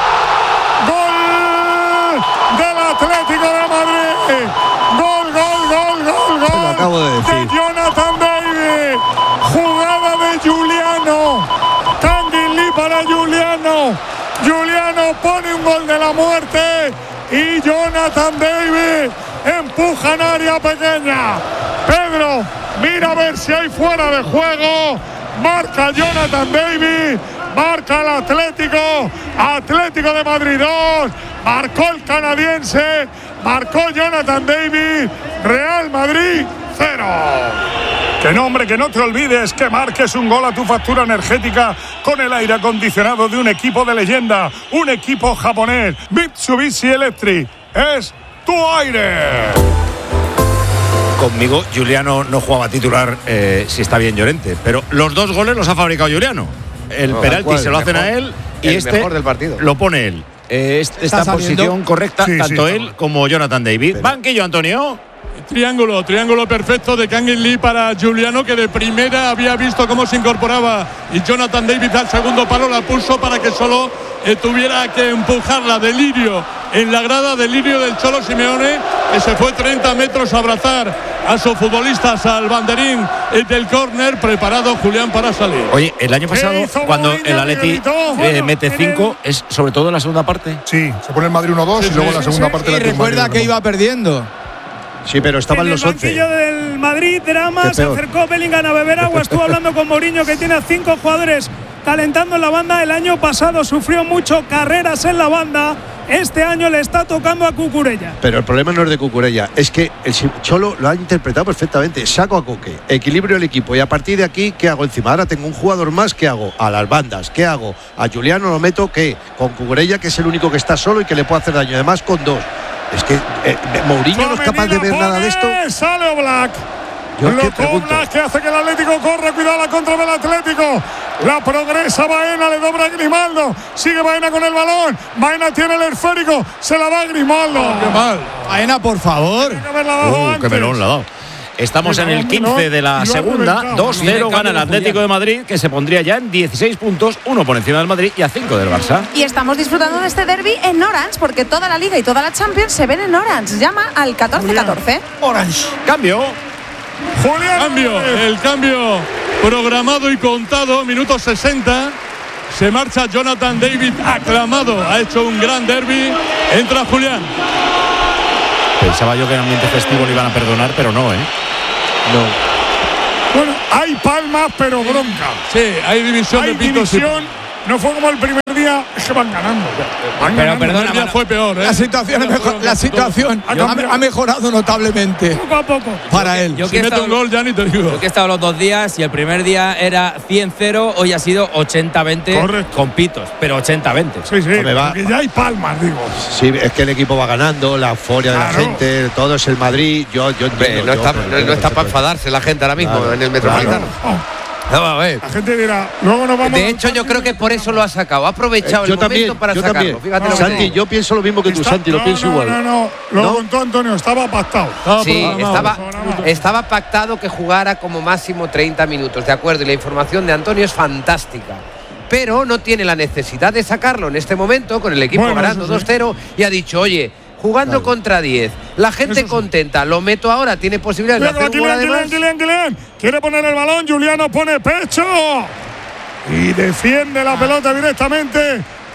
¡Gol del Atlético de Madrid! ¡Gol, gol, gol, gol, gol! Lo acabo de decir. Jonathan David. Jugada de Juliano. Kangin Lee para Juliano. Juliano pone un gol de la muerte y Jonathan David empuja en área pequeña. Pedro, mira a ver si hay fuera de juego. Marca Jonathan David. Marca el Atlético. Atlético de Madrid dos. Marcó el canadiense. Marcó Jonathan David. Real Madrid cero. Que no, hombre, que no te olvides que marques un gol a tu factura energética con el aire acondicionado de un equipo de leyenda, un equipo japonés. Mitsubishi Electric es tu aire. Conmigo, Juliano no jugaba titular eh, si está bien Llorente, pero los dos goles los ha fabricado Juliano. El No, penalti cual, se lo hacen mejor. a él y El este mejor del partido. lo pone él. Eh, este- Está esta saliendo. posición correcta, Sí, sí, tanto está él mal. como Jonathan David. Banquillo, Antonio. Triángulo, triángulo perfecto de Kangin Lee para Juliano, que de primera había visto cómo se incorporaba y Jonathan David al segundo palo la puso para que solo eh, tuviera que empujarla. Delirio en la grada, delirio del Cholo Simeone, que se fue treinta metros a abrazar a sus futbolistas al banderín eh, del córner, preparado Julián para salir. Oye, el año pasado, hizo cuando Mourinho, el Atleti Miguelito? eh, Bueno, mete en cinco, es sobre todo en la segunda parte. Sí, se pone el Madrid uno dos Sí, y luego sí, la sí, segunda sí. parte Y la recuerda que iba perdiendo. Sí, pero estaban en los el banquillo once. del Madrid, drama, Qué se peor. acercó Bellingham a beber agua, estuvo hablando con Mourinho, que tiene a cinco jugadores calentando en la banda. El año pasado sufrió mucho carreras en la banda, este año le está tocando a Cucurella. Pero el problema no es de Cucurella, es que el Cholo lo ha interpretado perfectamente. Saco a Coque, equilibrio el equipo y a partir de aquí, ¿qué hago encima? Ahora tengo un jugador más, ¿qué hago? A las bandas, ¿qué hago? A Juliano lo meto, ¿qué? Con Cucurella, que es el único que está solo y que le puede hacer daño, además con dos. Es que eh, Mourinho no es capaz de ver nada de esto. Sale Oblak. Yo es que Lo pregunto. Oblak, que hace que el Atlético corra. Cuidado la contra del Atlético. La progresa Baena, le dobra a Grimaldo. Sigue Baena con el balón. Baena tiene el esférico. Se la da a Grimaldo. Qué mal. Baena, por favor. Tiene que haberla dado Uh, antes. qué melón le ha dado. Estamos Qué en el melón, quince melón. de la Lo ha segunda. reventado. dos cero Viene gana el cambio de Atlético Julián. de Madrid, que se pondría ya en dieciséis puntos, uno por encima del Madrid y a cinco del Barça. Y estamos disfrutando de este derby en Orange, porque toda la Liga y toda la Champions se ven en Orange. Llama al catorce catorce. Orange. Cambio. Julián. Cambio, el cambio programado y contado, minuto sesenta. Se marcha Jonathan David, aclamado. Ha hecho un gran derby. Entra Julián. Pensaba yo que en ambiente festivo le iban a perdonar, pero no, ¿eh? No. Bueno, hay palmas, pero bronca. Sí, hay división Hay de pitos. y- división. No fue como el primer día. Es que van ganando. Van Pero ganando. perdona, El primer día fue peor, ¿eh? La situación, es mejor- la situación Ha ha, cambiado. ha mejorado notablemente Poco a poco. para él. Yo Si que he mete estado- un gol, ya ni te digo. Yo que he estado los dos días y el primer día era cien cero, hoy ha sido ochenta veinte Correcto. con pitos, pero ochenta veinte. Sí, sí. Hombre, va. porque ya hay palmas, digo. Sí, es que el equipo va ganando, la euforia de la Claro. gente, todo es el Madrid. Yo, yo Hombre, entiendo, no yo, está, pero no, no entiendo está para perfectamente. enfadarse la gente ahora mismo Claro, en el claro. Metropolitano. Oh, Vamos a ver. la gente dirá, luego nos vamos. De al hecho, yo partido. creo que por eso lo ha sacado. Ha aprovechado Eh, el yo momento también, para yo sacarlo. también. Fíjate lo que te Santi, digo. yo pienso lo mismo que tú, Está- Santi, lo no, pienso no, igual. No, no, lo ¿No? contó Antonio, estaba pactado. Estaba Sí, programado. estaba, Programado. estaba pactado que jugara como máximo treinta minutos, de acuerdo, y la información de Antonio es fantástica. Pero no tiene la necesidad de sacarlo en este momento, con el equipo Bueno, ganando eso sí. dos cero, y ha dicho, oye, jugando contra diez, la gente Eso sí. contenta, lo meto ahora, tiene posibilidades de Luego hacer un gol Kylian, además. Kylian, Kylian, Kylian. Quiere poner el balón, Juliano pone pecho. Y defiende la pelota directamente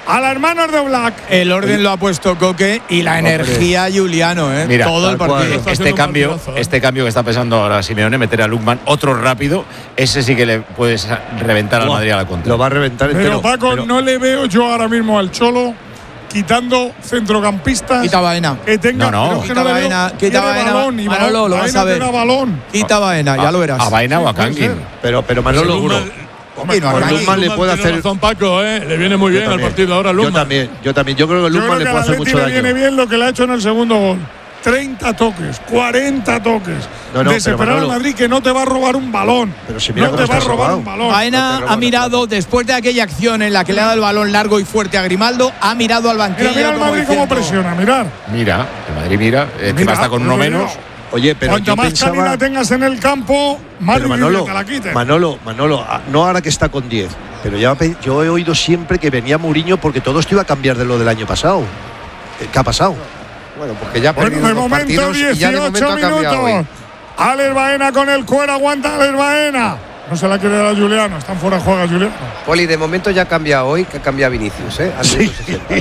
a las manos de Oblak. El orden lo ha puesto Coque y la energía Juliano, ¿eh? Mira, todo el partido. Este cambio, este cambio que está pensando ahora Simeone, meter a Lukman, otro rápido, ese sí que le puedes reventar al Madrid a la contra. Lo va a reventar entero. Pero Paco, pero... no le veo yo ahora mismo al Cholo quitando centrocampistas. Quita Baena. Que tenga, no, no. Quita no Baena. Quita Baena. Balón, y Manolo, balón, lo vas a ver. Balón. Quita Baena, ya lo verás. A Baena o a Kankin. Pero, pero Manolo, seguro. Hombre, no, Lukman le puede hacer. Razón, Paco, ¿eh? Le viene muy bien al partido ahora Lukman. Yo también, yo también. Yo creo que Lukman le puede hacer mucho daño. Le viene bien lo que le ha hecho en el segundo gol. treinta toques, cuarenta toques. No, no, desesperar al Madrid que no te va a robar un balón. Pero si mira no te va a robar robado. un balón. Baena no ha mirado, después de aquella acción en la que le ha dado el balón largo y fuerte a Grimaldo, ha mirado al banquillo. Mira, mira el Madrid cómo presiona, mirar. Mira, el Madrid mira, es que basta con uno menos. Oye, pero cuanto yo más pensaba, calidad tengas en el campo, más Manolo, te la quites. Manolo, Manolo, no ahora que está con diez, pero ya yo he oído siempre que venía Mourinho porque todo esto iba a cambiar de lo del año pasado. ¿Qué ha pasado? Bueno, porque ya ha perdido bueno, de dos momento partidos y ya de momento ha cambiado minutos. Alex Baena con el cuero, aguanta Alex Baena. No se la quiere dar a Juliano, están fuera de juego Juliano. Poli, de momento ya ha cambiado hoy, que ha cambiado Vinicius, ¿eh? Al sí.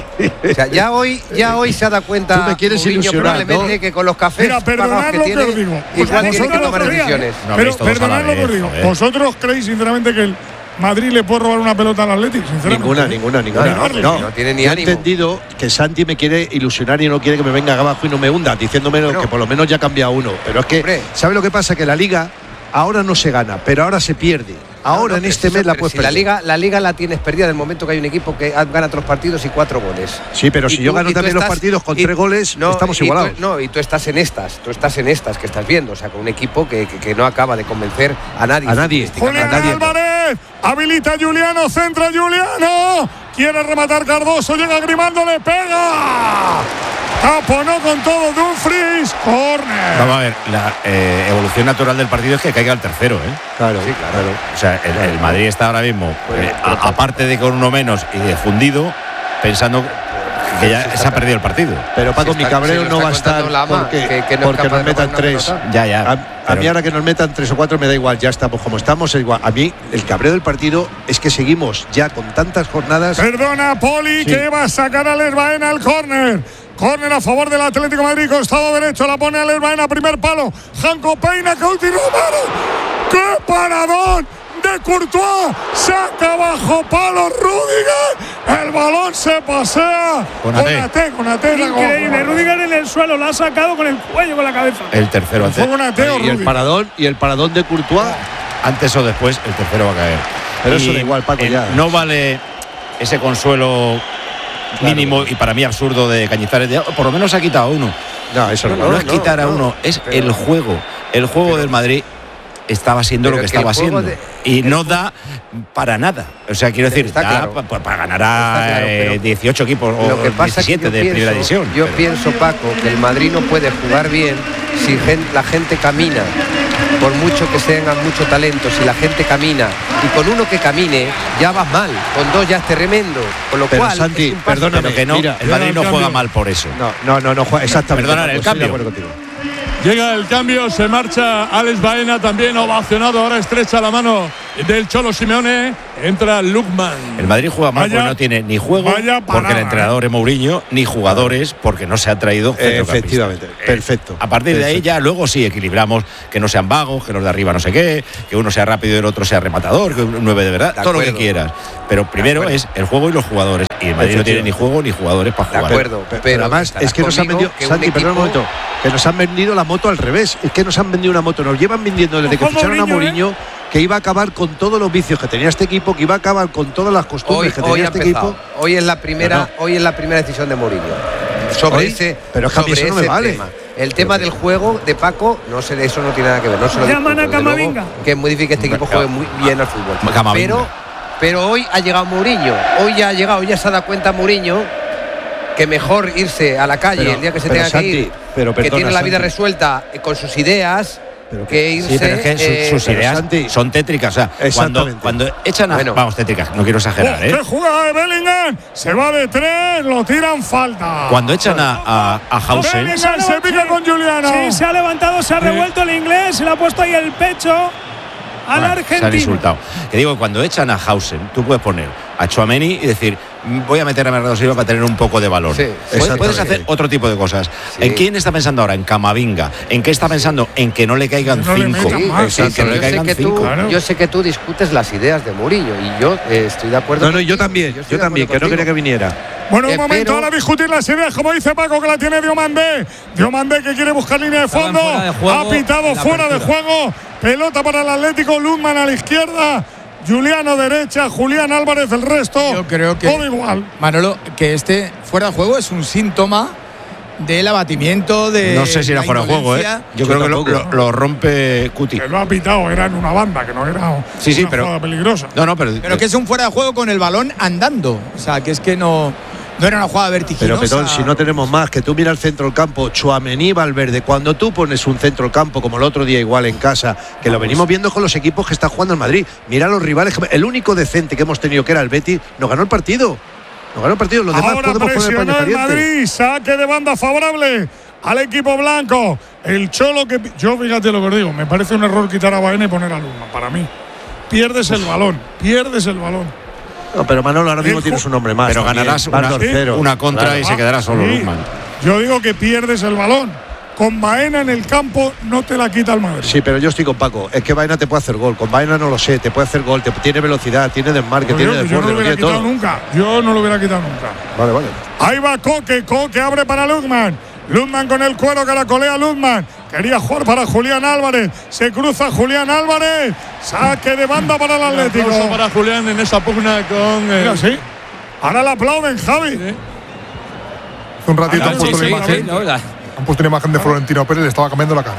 O sea, ya hoy, ya hoy se ha dado cuenta. Tú me quieres Mourinho, ilusionar, probablemente, ¿no? que con los cafés Mira, perdonad que lo tiene, que os digo. igual Pues tiene que tomar decisiones. No, pero perdonad lo que os digo. ¿eh? ¿Vosotros creéis sinceramente que el Madrid le puede robar una pelota al Atlético? Ninguna, ninguna, ninguna. No, no, no, no tiene ni Yo ánimo. He entendido que Santi me quiere ilusionar y no quiere que me venga abajo y no me hunda, diciéndome bueno, que por lo menos ya ha cambiado uno. Pero es que, hombre, ¿sabe lo que pasa? Que la Liga ahora no se gana, pero ahora se pierde. Ahora no, no, en este mes la puedes si perder. La liga, la liga la tienes perdida del momento que hay un equipo que gana otros partidos y cuatro goles. Sí, pero si tú, yo gano también estás, los partidos con y, tres goles, no, estamos y igualados. Tú, no, y tú estás en estas, tú estás en estas que estás viendo, o sea, con un equipo que, que, que no acaba de convencer a nadie. A nadie. Julián a nadie. Álvarez, habilita Juliano, centra Juliano, quiere rematar Cardoso, llega Grimaldo, le pega. Taponó con todo Dumfries, córner. Vamos a ver, la eh, evolución natural del partido es que caiga el tercero, ¿eh? Claro, sí, claro. O sea, el, el Madrid está ahora mismo, eh, a, aparte de con uno menos y de fundido, pensando que ya se ha perdido el partido. Pero Paco, mi cabreo no va a estar porque, que, que no porque nos metan tres. Ya, ya. A, a mí ahora que nos metan tres o cuatro me da igual, ya estamos como estamos, es igual. A mí el cabreo del partido es que seguimos ya con tantas jornadas. Perdona, Poli, sí. que va a sacar a Alex Baena al córner. Córner a favor del Atlético de Madrid, costado derecho, la pone Alex Baena, primer palo. Janko Peina, que último mano. ¡Qué paradón de Courtois! Saca bajo palo Rüdiger. El balón se pasea. Con A T. Con A T, con A T. Increíble. Rüdiger en el suelo, lo ha sacado con el cuello, con la cabeza. El tercero antes. Fue con A T o y el paradón y el paradón de Courtois. Antes o después, el tercero va a caer. Pero y eso da igual, Paco, ya. No vale ese consuelo. Claro, mínimo y para mí absurdo de Cañizares, de, por lo menos ha quitado uno. No, eso no, no, no, no es quitar no, a uno, es pero, el juego. El juego pero, del Madrid estaba siendo lo que, que estaba siendo de, y no da para nada. O sea, quiero decir, da claro. para, para ganar a claro, eh, dieciocho equipos o lo que pasa diecisiete es que de pienso, primera división. Yo pero. pienso, Paco, que el Madrid no puede jugar bien si gente, la gente camina. Por mucho que tengan mucho talento, si la gente camina y con uno que camine ya vas mal, con dos ya es tremendo, con lo pero cual Santi, es un perdóname que no, mira, el Madrid no juega mal por eso. No, no, no, no juega exactamente. Perdóname, el cambio. Llega el cambio, se marcha Alex Baena, también ovacionado, ahora estrecha la mano del Cholo Simeone, entra Lukman. El Madrid juega mal vaya, porque no tiene ni juego, porque el entrenador es Mourinho, ni jugadores, porque no se ha traído eh, efectivamente, eh, perfecto. A partir perfecto. de ahí ya luego sí equilibramos, que no sean vagos, que los de arriba no sé qué, que uno sea rápido y el otro sea rematador, que un nueve de verdad, de todo acuerdo. Lo que quieras. Pero primero es el juego y los jugadores. Y el Madrid no tiene ni juego ni jugadores para jugar. De acuerdo, pero, pero además es que nos han vendido, Santi, perdón un momento, que nos han vendido la moto al revés. Es que nos han vendido una moto, nos llevan vendiendo desde que ficharon a Mourinho ¿eh? que iba a acabar con todos los vicios que tenía este equipo, que iba a acabar con todas las costumbres hoy, que tenía este empezado. equipo. Hoy es la primera, no. hoy es la primera decisión de Mourinho sobre hoy, ese, pero es que sobre eso no me vale. Tema. El tema del juego de Paco, no sé, de eso no tiene nada que ver. No se lo llaman a Camavinga. Que es muy difícil que este equipo juegue muy bien al fútbol. Camavinga. Pero, pero hoy ha llegado Mourinho. Hoy ya ha llegado, ya se ha dado cuenta Mourinho que mejor irse a la calle pero, el día que se pero tenga Santi, que ir, pero perdona, que tiene la vida Santi. resuelta con sus ideas. Pero que, que irse, sí, pero es que eh, sus, sus ideas Santi, son tétricas. O sea, cuando, cuando echan a. Bueno, vamos, tétricas, no quiero exagerar, oh, ¿eh? ¡Qué jugada de Bellingham! Se va de tres, lo tiran falta. Cuando echan a, a, a Hausen. Bellingham se pica con Juliano. Sí, se ha levantado, se ha revuelto el inglés, se le ha puesto ahí el pecho. al Bueno, argentino. se han insultado. Que digo, cuando echan a Hausen, tú puedes poner a Tchouaméni y decir, voy a meter a Bernardo Silva para tener un poco de valor. Sí, puedes, puedes hacer otro tipo de cosas. Sí. ¿En quién está pensando ahora? En Camavinga. ¿En qué está pensando? En que no le caigan No le cinco. metan más. Sí, En que no le yo, sé caigan que tú, cinco. Claro. yo sé que tú discutes las ideas de Mourinho y yo eh, estoy de acuerdo. No, no, yo contigo, también, estoy yo de también, que acuerdo no quería que contigo. viniera. Bueno, un Eh, momento, pero- ahora discutir las ideas, como dice Paco, que la tiene Diomandé. Diomandé que quiere buscar línea de Estaban fondo. fuera de juego Ha pitado en la fuera de apertura. juego. Pelota para el Atlético. Lundman a la izquierda. Juliano derecha. Julián Álvarez el resto. Yo creo que, todo igual. Manolo, que este fuera de juego es un síntoma del abatimiento de. No sé si era la fuera de juego, ¿eh? indolencia. Yo, Yo creo que lo, tampoco. lo- lo rompe Cuti. Que lo ha pitado, era en una banda, que no era Sí, sí, una pero- jugada peligrosa. No, no, pero. Pero que es un fuera de juego con el balón andando. O sea, que es que no, no era una jugada Pero, vertiginosa. Petón, si no tenemos más, que tú mira el centro del campo, Tchouaméni, Valverde, cuando tú pones un centro del campo como el otro día igual en casa, que lo venimos viendo con los equipos que está jugando el Madrid, mira a los rivales, el único decente que hemos tenido, que era el Betis, nos ganó el partido. Nos ganó el partido, los demás Ahora podemos poner presionó paño el caliente. Madrid. Saque de banda favorable al equipo blanco. El Cholo que. Yo, fíjate lo que os digo. Me parece un error quitar a Baena y poner a Lundman. Para mí. Pierdes el balón. Pierdes el balón. No, pero Manolo, ahora mismo El tienes ju- un hombre más. Pero también. ganarás Vas una, dos cero. una contra Claro. y se quedará solo Sí. Lundman. Yo digo que pierdes el balón. Con Baena en el campo no te la quita el Madrid. Sí, pero yo estoy con Paco. Es que Baena te puede hacer gol. Con Baena no lo sé. Te puede hacer gol. Te, tiene velocidad, tiene desmarque, Pues tiene yo, yo no desborde, lo lo hubiera tiene quitado todo. nunca. Yo no lo hubiera quitado nunca. Vale, vale. Ahí va Coque. Coque abre para Lundman. Lundman con el cuero, caracolea Lundman. Quería jugar para Julián Álvarez. Se cruza Julián Álvarez. Saque de banda para el Un Atlético. aplauso para Julián en esa pugna con. eh, Mira, sí. Ahora le aplauden, Javi. Hace un ratito Ah, han sí, puesto sí, una imagen. sí, no, la- Han puesto una imagen de Florentino Pérez, le estaba cambiando la cara,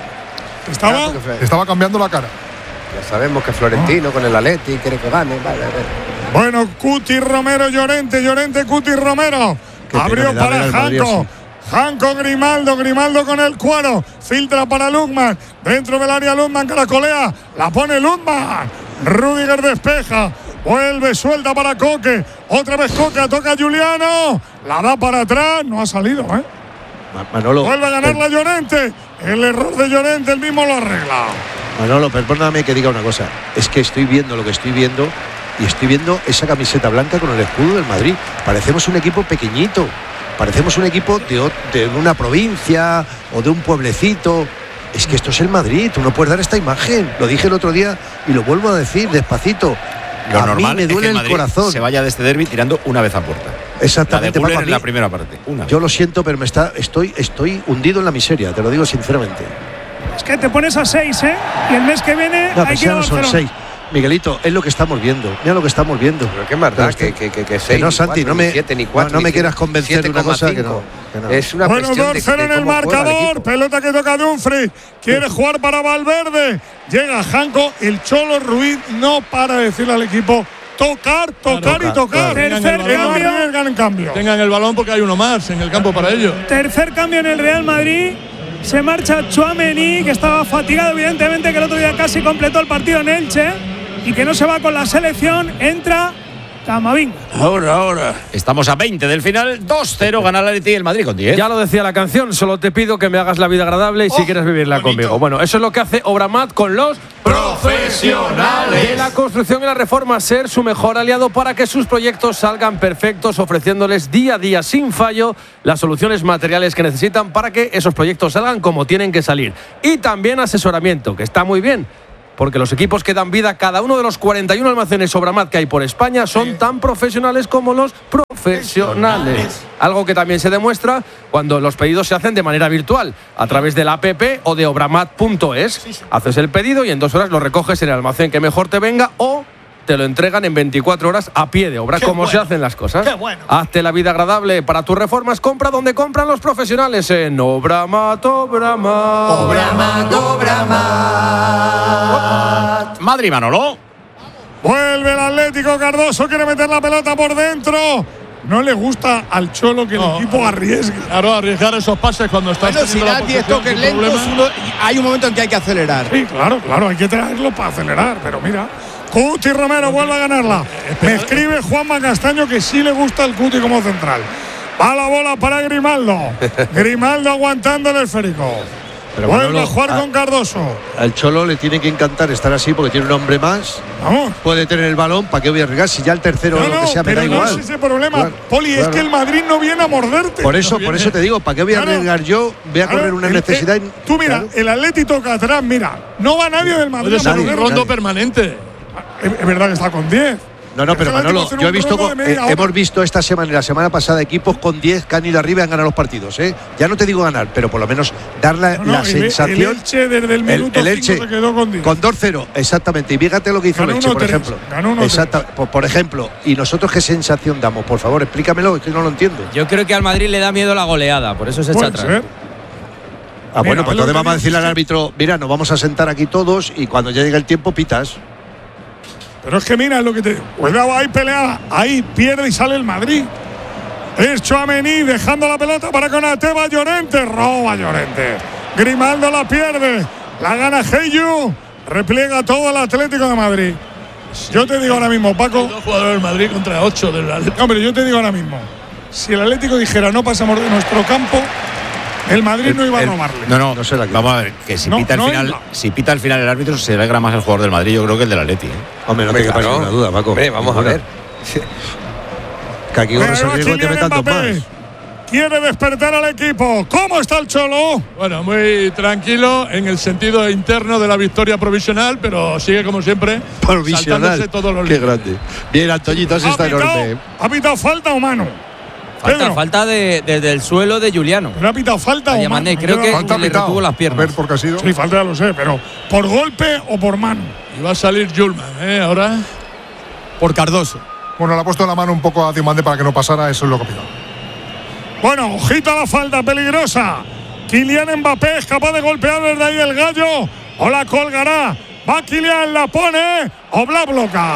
¿eh? ¿Estaba? Le estaba cambiando la cara. Ya sabemos que Florentino con el Atleti quiere que gane. Vale, a ver. Bueno, Cuti Romero, Llorente, Llorente, Cuti Romero. Qué pena Abrió me da ver para al Madrid Janco. así. Janco Grimaldo, Grimaldo con el cuero. Filtra para Lundman. Dentro del área Lundman, caracolea. La pone Lundman. Rüdiger despeja. Vuelve, suelta para Coque. Otra vez Coque, toca a Juliano. La da para atrás. No ha salido, ¿eh? Ma- Manolo, Vuelve a ganar la Llorente. El error de Llorente, el mismo lo arregla. Manolo, perdóname que diga una cosa. Es que estoy viendo lo que estoy viendo y estoy viendo esa camiseta blanca con el escudo del Madrid. Parecemos un equipo pequeñito. Parecemos un equipo de, o- de una provincia o de un pueblecito. Es que esto es el Madrid. Tú no puedes dar esta imagen. Lo dije el otro día y lo vuelvo a decir despacito. Lo a normal mí me es que duele el el Madrid corazón. se vaya de este derbi tirando una vez a puerta. Exactamente, La de Paco, Müller a en la mí- primera parte. Una. Yo lo siento, pero me está, estoy, estoy hundido en la miseria, te lo digo sinceramente. Es que te pones a seis, ¿eh? Y el mes que viene No, hay pero que ir a ya no son Barcelona. seis. Miguelito, es lo que estamos viendo. Mira lo que estamos viendo. Pero qué más da que, que, que, que seis, no, ni Santi, cuatro, no ni me, siete, ni no, cuatro, no ni me cinco, quieras convencer de una cosa que no, que no. Es una Bueno, cuestión de, dos cero de en el cómo juega el marcador. equipo. Pelota que toca Dumfries. Quiere jugar para Valverde. Llega Janco. El Cholo Ruiz no para de decirle al equipo tocar, tocar Claro, y tocar. claro. Tercer Tengan el balón. cambio. Arriesgan en cambio. Tengan el balón porque hay uno más en el campo para ello. Tercer cambio en el Real Madrid. Se marcha Tchouaméni, que estaba fatigado, evidentemente, que el otro día casi completó el partido en Elche y que no se va con la selección. Entra Camavinga. Ahora, ahora. Estamos a veinte del final. dos cero gana el Atleti y el Madrid con diez. Ya lo decía la canción, solo te pido que me hagas la vida agradable y si quieres vivirla conmigo. Bueno, eso es lo que hace Obramat con los profesionales de la construcción y la reforma, ser su mejor aliado para que sus proyectos salgan perfectos, ofreciéndoles día a día sin fallo las soluciones materiales que necesitan para que esos proyectos salgan como tienen que salir. Y también asesoramiento, que está muy bien, porque los equipos que dan vida a cada uno de los cuarenta y uno almacenes Obramat que hay por España son tan profesionales como los profesionales. Algo que también se demuestra cuando los pedidos se hacen de manera virtual, a través de la app o de obramat punto es. Haces el pedido y en dos horas lo recoges en el almacén que mejor te venga o te lo entregan en veinticuatro horas a pie de obra, Qué como bueno. se hacen las cosas. Qué bueno. Hazte la vida agradable para tus reformas. Compra donde compran los profesionales en Obramat, Obramat. Obramat, Obramat. Madrid, Manolo. Vuelve el Atlético. Cardoso quiere meter la pelota por dentro. No le gusta al Cholo que No. el equipo arriesgue. Claro, arriesgar esos pases cuando estás Bueno, si teniendo la das diez posesión toques sin lentos, problema. uno- hay un momento en que hay que acelerar. Sí, claro, claro, hay que traerlo para acelerar, pero mira. Cuti Romero vuelve a ganarla. Me escribe Juanma Castaño que sí le gusta el Cuti como central. Va la bola para Grimaldo. Grimaldo aguantando el esférico. Pero Vuelve Manolo, a jugar a- con Cardoso. Al Cholo le tiene que encantar estar así porque tiene un hombre más. Vamos. Puede tener el balón. ¿Para qué voy a arriesgar? Si ya el tercero No, o lo que no, sea me da pero no igual. es ese problema. Claro, Poli, es claro. que el Madrid no viene a morderte. Por eso, No por viene. eso te digo, ¿para qué voy a Claro. arriesgar yo? Voy a Claro, correr una el- necesidad. eh, Tú mira, Claro. el Atleti toca atrás, mira. No va nadie del Madrid. Puede ser a un morderlo. rondo permanente. Es, es verdad que está con diez. No, no, Es pero que el Atlético Manolo, hace yo he un visto, rondo con- de media eh, hora. hemos visto esta semana y la semana pasada equipos con diez que han ido arriba y han ganado los partidos, ¿eh? Ya no te digo ganar, pero por lo menos dar la, No, no, la el- sensación. El Elche desde el minuto el cinco Elche se quedó con diez. Con dos cero, exactamente. Y fíjate lo que hizo Ganó el Elche, por uno tres, ejemplo. ganó uno Exacta, por, por ejemplo. ¿Y nosotros qué sensación damos? Por favor, explícamelo, es que no lo entiendo. Yo creo que al Madrid le da miedo la goleada, por eso se echa Puede atrás. ser. Ah, bueno, Mira, pues lo entonces que vamos a dices decirle al es que- árbitro, mira, nos vamos a sentar aquí todos y cuando ya llegue el tiempo pitas. Pero es que mira lo que te. Cuidado, ahí pelea. Ahí pierde y sale el Madrid. Es Tchouaméni dejando la pelota para Konaté. Va Llorente. Roba Llorente. Grimaldo la pierde. La gana Heyu. Repliega todo el Atlético de Madrid. Yo te digo ahora mismo, Paco. Dos jugadores del Madrid contra ocho del Atlético. Hombre, yo te digo ahora mismo. Si el Atlético dijera no pasamos de nuestro campo, el Madrid no iba a El- robarle. No, no, No sé la que- vamos a ver, que si No, pita no al final, iba. si pita al final el árbitro, se alegra más el jugador del Madrid, yo creo que el del Atleti. ¿eh? Hombre, no Hombre, te quepa claro. ninguna duda, Paco. Hombre, vamos a Ninguna. ver. Que aquí corres el Pero riesgo de que te Kylian metan dos Mbappé más. quiere despertar al equipo. ¿Cómo está el Cholo? Bueno, muy tranquilo en el sentido interno de la victoria provisional, pero sigue como siempre Provisional. saltándose todos los Qué límites. grande. Bien, Antoñito, ese ¿Ha está pitado, enorme. ¿Ha pitado falta o mano? Falta, Pedro. falta de- desde el suelo de Juliano. ¿Pero ha pitado falta A o mano? Yamané, creo Yo- que, Falta que le pitado. retuvo las A piernas. ver por qué ha sido. Sí, falta ya lo sé, pero ¿por golpe o por mano? Y va a salir Julman, ¿eh? Ahora. Por Cardoso. Bueno, le ha puesto la mano un poco a Diomande para que no pasara, eso es lo que ha pitado. Bueno, ojito a la falta peligrosa. Kylian Mbappé es capaz de golpear desde ahí el gallo. O la colgará. Va Kylian, la pone. Oblak bloca.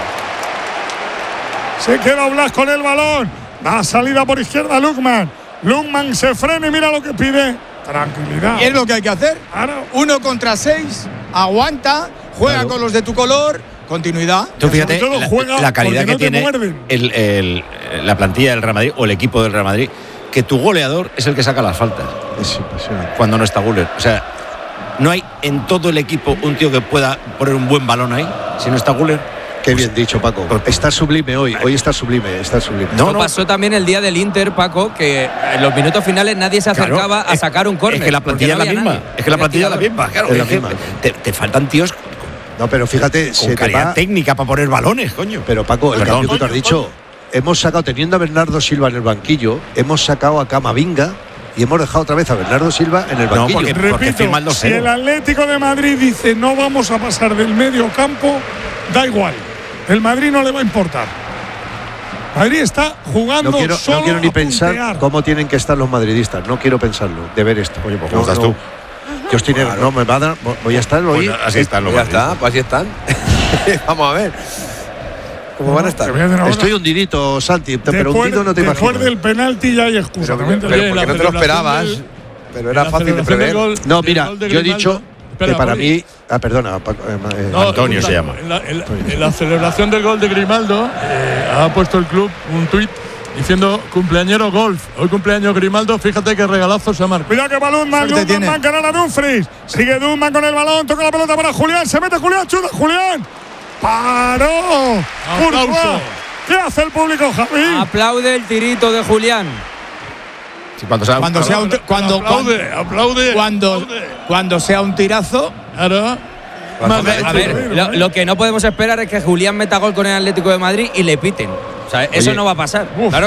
Se queda Oblak con el balón. Da salida por izquierda Lukman. Lukman se frena y mira lo que pide. Tranquilidad. Y es lo que hay que hacer. Claro. Uno contra seis, aguanta, juega Claro. con los de tu color, continuidad. Tú fíjate sobre todo la, juega la calidad porque que no te tiene muerden. el- el- la plantilla del Real Madrid o el equipo del Real Madrid, que tu goleador es el que saca las faltas Es impresionante. cuando no está Guller. O sea, no hay en todo el equipo un tío que pueda poner un buen balón ahí si no está Guller. Qué bien dicho, Paco. Está sublime hoy. Hoy está sublime, está sublime. No, Esto no. pasó también el día del Inter, Paco, que en los minutos finales nadie se Claro, acercaba a es- sacar un córner. Es que la porque plantilla no es la había misma. nadie. Es que la Había plantilla es la tirador. misma. Claro, Es la es que misma. Te, te faltan tíos No, pero fíjate, con se te calidad va. técnica para poner balones, coño. Pero Paco, el Perdón. cambio que tú has dicho, hemos sacado, teniendo a Bernardo Silva en el banquillo, hemos sacado a Camavinga y hemos dejado otra vez a Bernardo Silva en el No, banquillo. porque- Repito, firma el dos si cero. el Atlético de Madrid dice no vamos a pasar del medio campo, da igual. El Madrid no le va a importar. Madrid está jugando No quiero, solo no quiero ni a pensar puntear. cómo tienen que estar los madridistas. No quiero pensarlo, de ver esto. Oye, pues no, ¿cómo estás no. tú? Yo estoy negro. No, me va a dar. Voy a estar hoy. Pues así están los Ya madridistas. está, pues así están. Vamos a ver. ¿Cómo van a estar? Te voy a decir una cosa. Estoy hundidito, Santi, pero Después, hundido no te después imaginas. del penalti ya hay excusa. Pero, también te lo pero digo. porque la no te lo celebración esperabas. del- Pero era la fácil de celebración del prever. gol- No, del mira, gol de yo he Grimaldo. dicho Espera, que para Poli. mí. Ah, perdona. Paco, eh, eh, No, Antonio se llama. En la, en la- en la celebración del gol de Grimaldo eh, ha puesto el club un tuit diciendo cumpleañero golf. Hoy cumpleaños Grimaldo, fíjate qué regalazo se ha marcado. Cuidado que balón, Suerte Dumman, tiene. Dumman, canal a Dumfries. Sigue Dumman con el balón, toca la pelota para Julián, se mete Julián, chuta Julián. Paró. Aplauso. Courtois. ¿Qué hace el público, Javi? Aplaude el tirito de Julián. Sí, cuando sea, Cuando sea un, t- cuando, aplaude, aplaude. cuando, aplaude. cuando sea un tirazo, Claro. A ver, a ver, lo, lo que no podemos esperar es que Julián meta gol con el Atlético de Madrid y le piten. O sea, eso Oye. no va a pasar. Claro